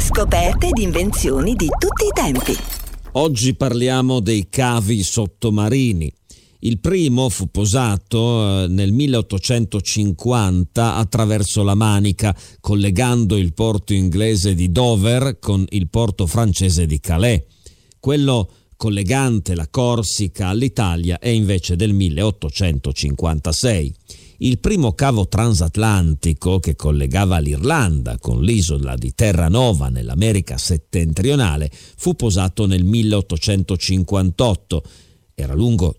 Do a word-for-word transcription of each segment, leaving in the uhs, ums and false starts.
Scoperte ed invenzioni di tutti i tempi. Oggi parliamo dei cavi sottomarini. Il primo fu posato eh, nel milleottocentocinquanta attraverso la Manica, collegando il porto inglese di Dover con il porto francese di Calais. Quello collegante la Corsica all'Italia è invece del milleottocentocinquantasei. Il primo cavo transatlantico che collegava l'Irlanda con l'isola di Terranova nell'America settentrionale fu posato nel milleottocentocinquantotto. Era lungo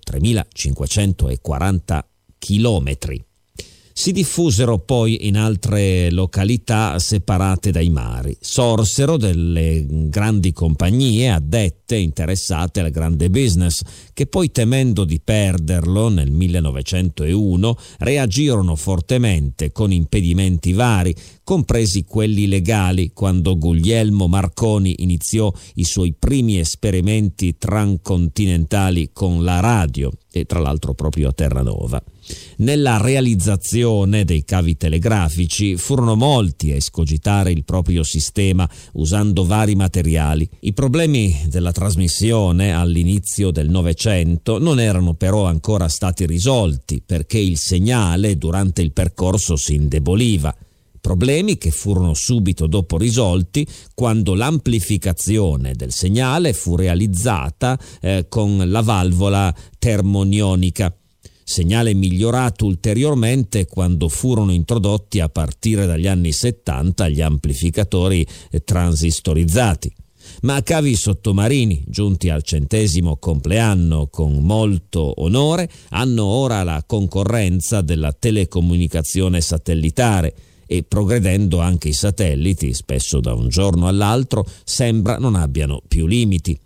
tremilacinquecentoquaranta chilometri. Si diffusero poi in altre località separate dai mari. Sorsero delle grandi compagnie addette interessate al grande business, che poi, temendo di perderlo nel millenovecentouno, reagirono fortemente con impedimenti vari, compresi quelli legali, quando Guglielmo Marconi iniziò i suoi primi esperimenti transcontinentali con la radio, e tra l'altro proprio a Terranova. Nella realizzazione dei cavi telegrafici furono molti a escogitare il proprio sistema usando vari materiali. I problemi della trasmissione all'inizio del Novecento non erano però ancora stati risolti, perché il segnale durante il percorso si indeboliva. Problemi che furono subito dopo risolti quando l'amplificazione del segnale fu realizzata eh, con la valvola termonionica. Segnale migliorato ulteriormente quando furono introdotti a partire dagli anni settanta gli amplificatori eh, transistorizzati. Ma cavi sottomarini, giunti al centesimo compleanno con molto onore, hanno ora la concorrenza della telecomunicazione satellitare, e progredendo anche i satelliti, spesso da un giorno all'altro, sembra non abbiano più limiti.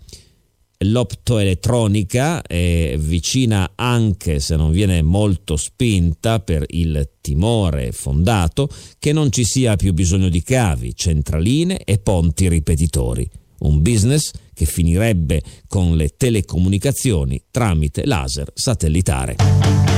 L'optoelettronica è vicina, anche se non viene molto spinta, per il timore fondato che non ci sia più bisogno di cavi, centraline e ponti ripetitori. Un business che finirebbe con le telecomunicazioni tramite laser satellitare.